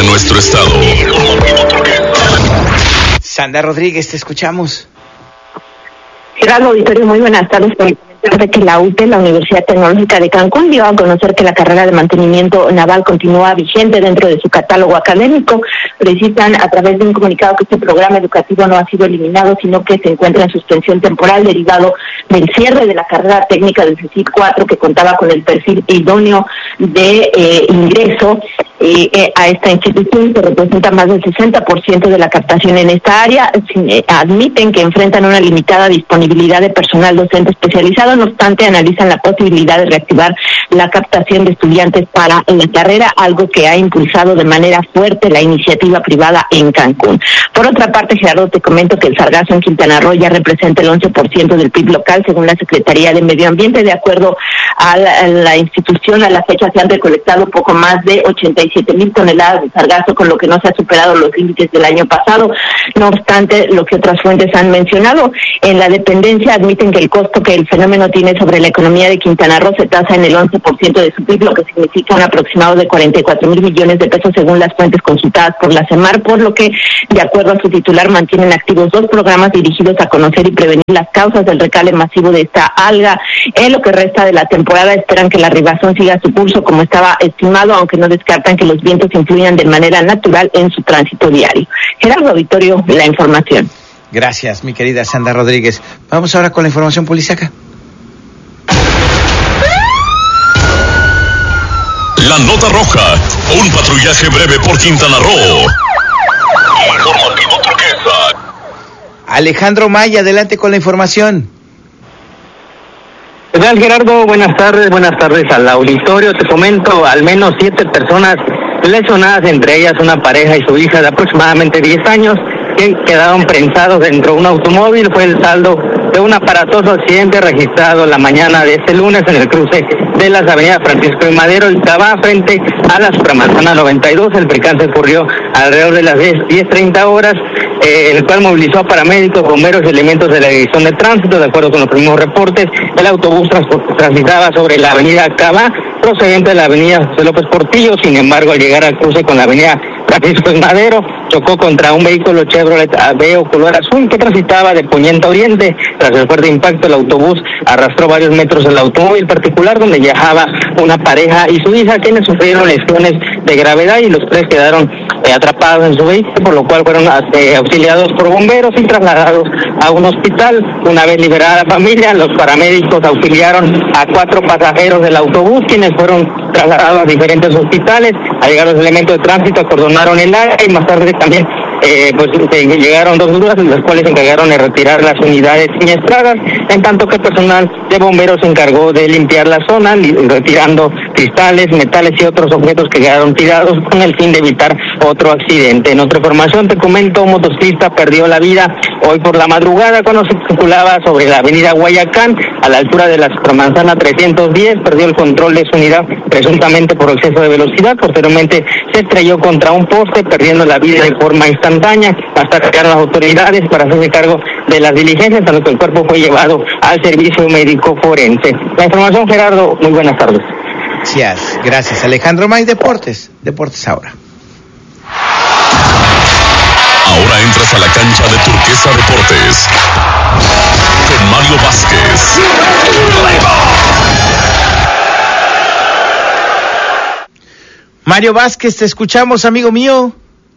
de nuestro estado. Sandra Rodríguez, te escuchamos. Gerardo Auditorio, muy buenas tardes. De que la UTE, la Universidad Tecnológica de Cancún, dio a conocer que la carrera de mantenimiento naval continúa vigente dentro de su catálogo académico. Precisan a través de un comunicado que este programa educativo no ha sido eliminado, sino que se encuentra en suspensión temporal derivado del cierre de la carrera técnica del CECIT 4, que contaba con el perfil idóneo de ingreso a esta institución, que representa más del 60% de la captación en esta área. Admiten que enfrentan una limitada disponibilidad de personal docente especializado. No obstante, analizan la posibilidad de reactivar la captación de estudiantes para la carrera, algo que ha impulsado de manera fuerte la iniciativa privada en Cancún. Por otra parte, Gerardo, te comento que el sargazo en Quintana Roo ya representa el 11% del PIB local, según la Secretaría de Medio Ambiente. De acuerdo a la institución, a la fecha se han recolectado poco más de 87,000 toneladas de sargazo, con lo que no se ha superado los límites del año pasado. No obstante, lo que otras fuentes han mencionado, en la dependencia admiten que el costo que el fenómeno tiene sobre la economía de Quintana Roo se tasa en el 11% de su PIB, lo que significa un aproximado de 44,000 millones de pesos según las fuentes consultadas por la CEMAR, por lo que, de acuerdo a su titular, mantienen activos 2 programas dirigidos a conocer y prevenir las causas del recale masivo de esta alga. En lo que resta de la temporada esperan que la rigazón siga su curso como estaba estimado, aunque no descartan que los vientos influyan de manera natural en su tránsito diario. Gerardo Auditorio, la información. Gracias, mi querida Sandra Rodríguez. Vamos ahora con la información policíaca. La nota roja, un patrullaje breve por Quintana Roo. Informativo Turquesa. Alejandro Maya, adelante con la información. ¿Qué tal, Gerardo? Buenas tardes al auditorio. Te comento, al menos 7 personas lesionadas, entre ellas una pareja y su hija de aproximadamente 10 años, que quedaron prensados dentro de un automóvil. Fue el saldo de un aparatoso accidente registrado la mañana de este lunes en el cruce de las avenidas Francisco y Madero y Cabá frente a la Supramanzana 92. El percance ocurrió alrededor de las 10:30 horas, el cual movilizó a paramédicos, bomberos y elementos de la Dirección de Tránsito. De acuerdo con los primeros reportes, el autobús transitaba sobre la avenida Cabá, procedente de la avenida José López Portillo. Sin embargo, al llegar al cruce con la avenida Francisco y Madero, chocó contra un vehículo Chevrolet Aveo color azul que transitaba de poniente a oriente. Tras el fuerte impacto, el autobús arrastró varios metros el automóvil particular donde viajaba una pareja y su hija, quienes sufrieron lesiones de gravedad, y los 3 quedaron atrapados en su vehículo, por lo cual fueron auxiliados por bomberos y trasladados a un hospital. Una vez liberada la familia, los paramédicos auxiliaron a 4 pasajeros del autobús, quienes fueron trasladados a diferentes hospitales. Al llegar los elementos de tránsito, acordonaron el área y más tarde también llegaron 2 grúas, las cuales se encargaron de retirar las unidades siniestradas, en tanto que el personal de bomberos se encargó de limpiar la zona, retirando cristales, metales y otros objetos que quedaron tirados con el fin de evitar otro accidente. En otra información te comento, un motociclista perdió la vida hoy por la madrugada cuando se circulaba sobre la avenida Guayacán, a la altura de la Manzana 310, perdió el control de su unidad presuntamente por exceso de velocidad. Posteriormente se estrelló contra un poste, perdiendo la vida de forma instantánea. Hasta llegaron las autoridades para hacerse cargo de las diligencias, a lo que el cuerpo fue llevado al servicio médico forense. La información, Gerardo, muy buenas tardes. Gracias, Alejandro May. Deportes ahora. Ahora entras a la cancha de Turquesa Deportes con Mario Vázquez. Mario Vázquez, te escuchamos, amigo mío.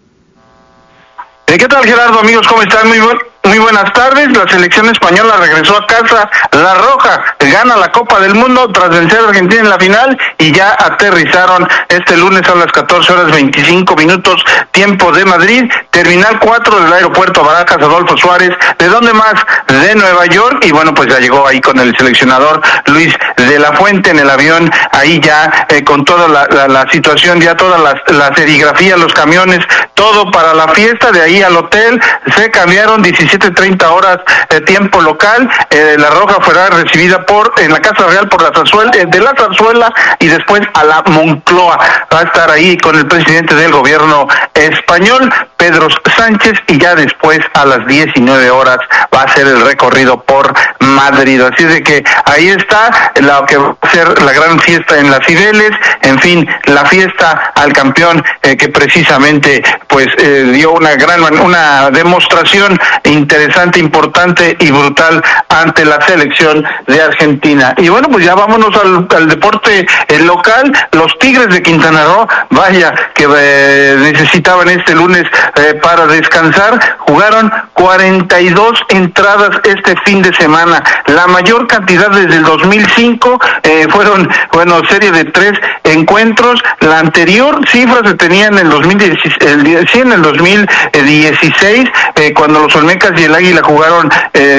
¿Qué tal, Gerardo? Amigos, ¿cómo están? Muy buenas tardes. La selección española regresó a casa. La Roja gana la Copa del Mundo tras vencer a Argentina en la final y ya aterrizaron este lunes a las 14:25, tiempo de Madrid, terminal 4 del aeropuerto Barajas Adolfo Suárez. ¿De dónde más? De Nueva York. Y bueno, pues ya llegó ahí con el seleccionador Luis de la Fuente en el avión, ahí ya con toda la situación, ya toda la serigrafía, los camiones, todo para la fiesta, de ahí al hotel, se cambiaron 17:30 horas tiempo local, la Roja fue recibida en la Casa Real por de la Zarzuela, y después a la Moncloa. Va a estar ahí con el presidente del gobierno español, Pedro Sánchez, y ya después a las 19 horas va a ser el recorrido por Madrid. Así de que ahí está lo que va a ser la gran fiesta en las Cibeles, en fin, la fiesta al campeón que precisamente pues dio una demostración interesante, importante y brutal ante la selección de Argentina. Y bueno, pues ya vámonos al deporte local. Los Tigres de Quintana Roo, vaya que necesitaban este lunes para descansar, jugaron 42 entradas este fin de semana, la mayor cantidad desde el 2005, fueron, serie de 3 encuentros. La anterior cifra se tenía en el 2016, cuando los Olmecas y el Águila jugaron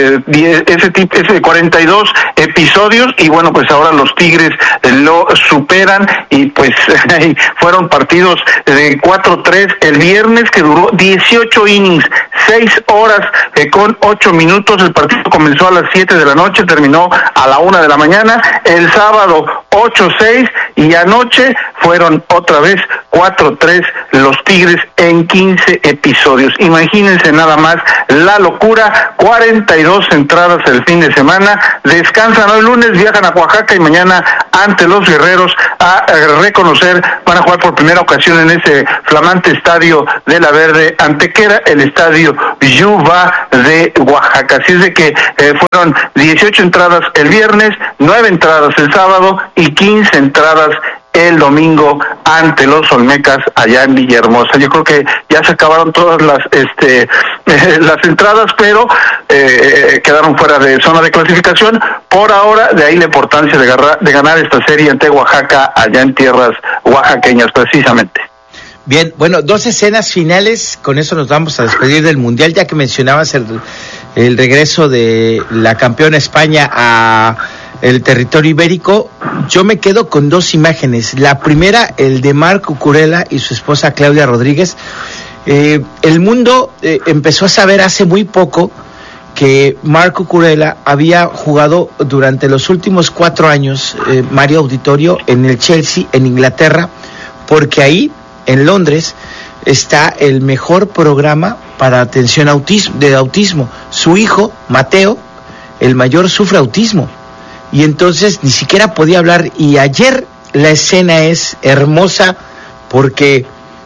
ese 42 episodios, y bueno, pues ahora los Tigres lo superan, y pues fueron partidos de 4-3 el viernes, que duró 18 innings, 6 horas con 8 minutos. El partido comenzó a las 7 de la noche, terminó a la 1 de la mañana. El sábado 8-6, y anoche fueron otra vez 4-3 los Tigres en 15 episodios. Imagínense nada más la locura, 42 entradas el fin de semana. Descansan hoy lunes, viajan a Oaxaca, y mañana ante los Guerreros a reconocer, van a jugar por primera ocasión en ese flamante estadio de La Verde Antequera, el estadio Yuba de Oaxaca. Así es de que fueron 18 entradas el viernes, 9 entradas el sábado y 15 entradas el domingo ante los Olmecas allá en Villahermosa. Yo creo que ya se acabaron todas las entradas, pero quedaron fuera de zona de clasificación por ahora. De ahí la importancia de ganar esta serie ante Oaxaca, allá en tierras oaxaqueñas precisamente. Bien, bueno, 2 escenas finales, con eso nos vamos a despedir del Mundial, ya que mencionabas el regreso de la campeona España a el territorio ibérico. Yo me quedo con 2 imágenes. La primera, el de Marc Cucurella y su esposa Claudia Rodríguez. El mundo empezó a saber hace muy poco que Marc Cucurella había jugado durante los últimos 4 años, Mario Auditorio, en el Chelsea, en Inglaterra, porque ahí, en Londres, está el mejor programa para atención de autismo. Su hijo, Mateo, el mayor, sufre autismo, y entonces ni siquiera podía hablar. Y ayer la escena es hermosa, porque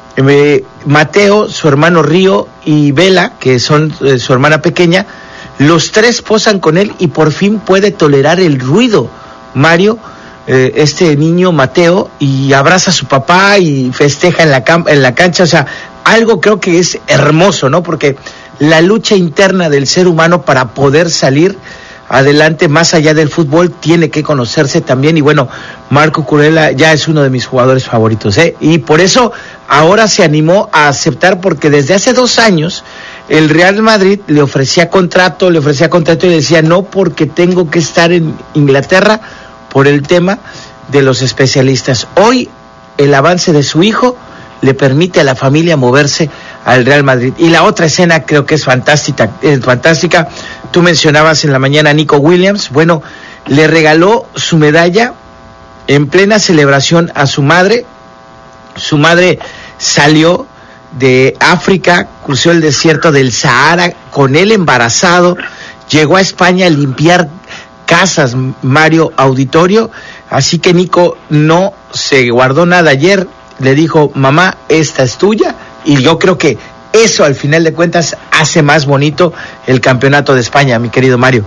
Mateo, su hermano Río y Bela, que son su hermana pequeña, los 3 posan con él, y por fin puede tolerar el ruido Mario, este niño Mateo, y abraza a su papá y festeja en la cancha. O sea, algo creo que es hermoso, ¿no? Porque la lucha interna del ser humano para poder salir adelante más allá del fútbol tiene que conocerse también. Y bueno, Marc Cucurella ya es uno de mis jugadores favoritos, y por eso ahora se animó a aceptar, porque desde hace 2 años el Real Madrid le ofrecía contrato y le decía no, porque tengo que estar en Inglaterra por el tema de los especialistas. Hoy el avance de su hijo le permite a la familia moverse al Real Madrid. Y la otra escena creo que es fantástica. Tú mencionabas en la mañana a Nico Williams. Bueno, le regaló su medalla en plena celebración a su madre. Su madre salió de África, cruzó el desierto del Sahara con él embarazado, llegó a España a limpiar casas, Mario Auditorio. Así que Nico no se guardó nada. Ayer le dijo: mamá, esta es tuya. Y yo creo que eso, al final de cuentas, hace más bonito el campeonato de España, mi querido Mario.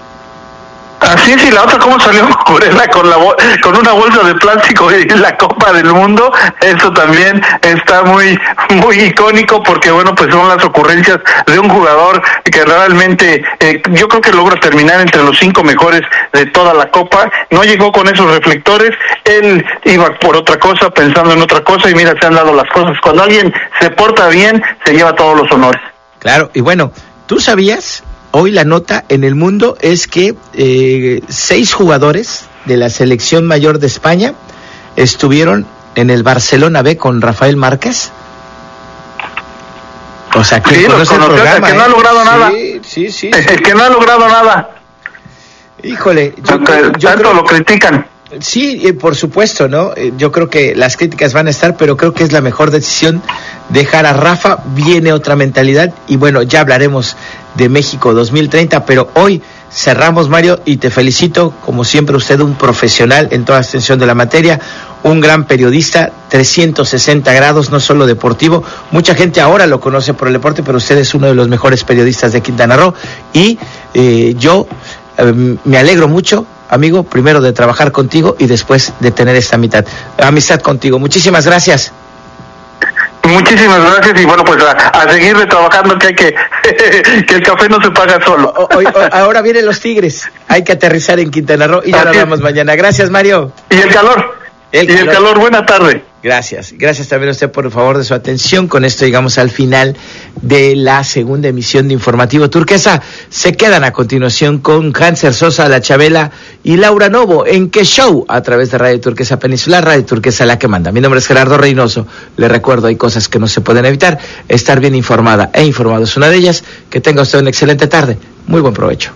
Así es. Y la otra, cómo salió Cucurella con una bolsa de plástico y la Copa del Mundo. Eso también está muy icónico, porque bueno, pues son las ocurrencias de un jugador que realmente yo creo que logra terminar entre los 5 mejores de toda la Copa. No llegó con esos reflectores, él iba por otra cosa, pensando en otra cosa, y mira, se han dado las cosas. Cuando alguien se porta bien, se lleva todos los honores. Claro. Y bueno, ¿tú sabías? Hoy la nota en El Mundo es que 6 jugadores de la selección mayor de España estuvieron en el Barcelona B con Rafael Márquez. O sea, que sí, los conoce el conoció, programa, que no ha logrado nada. O sea, que Sí, los conoce el conoció, programa, que no ha logrado nada. Sí. El que no ha logrado nada. Híjole, Tanto lo critican. Sí, por supuesto, ¿no? Yo creo que las críticas van a estar, pero creo que es la mejor decisión dejar a Rafa. Viene otra mentalidad y bueno, ya hablaremos de México 2030, pero hoy cerramos, Mario, y te felicito, como siempre, usted un profesional en toda extensión de la materia, un gran periodista, 360 grados, no solo deportivo. Mucha gente ahora lo conoce por el deporte, pero usted es uno de los mejores periodistas de Quintana Roo y yo me alegro mucho, amigo, primero de trabajar contigo y después de tener esta amistad contigo. Muchísimas gracias. Muchísimas gracias y bueno, pues a seguir trabajando, que hay que el café no se paga solo. Ahora vienen los Tigres, hay que aterrizar en Quintana Roo y ya lo hablamos mañana. Gracias, Mario. Y el calor. El calor, buena tarde. Gracias también a usted por el favor de su atención. Con esto llegamos al final de la segunda emisión de Informativo Turquesa. Se quedan a continuación con Hanser Sosa, La Chabela y Laura Novo en ¿Qué Show? A través de Radio Turquesa Peninsular, Radio Turquesa la que manda. Mi nombre es Gerardo Reynoso. Le recuerdo, hay cosas que no se pueden evitar. Estar bien informada e informado es una de ellas. Que tenga usted una excelente tarde. Muy buen provecho.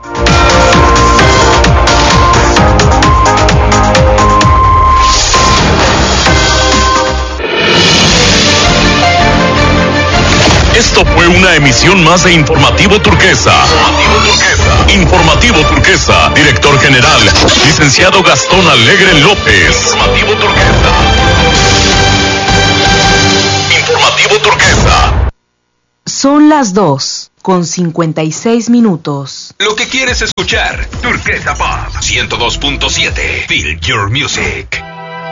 Esto fue una emisión más de Informativo Turquesa. Informativo Turquesa. Director General, Licenciado Gastón Alegre López. Informativo Turquesa. Son las 2:56. Lo que quieres escuchar. Turquesa Pop 102.7. Feel your music.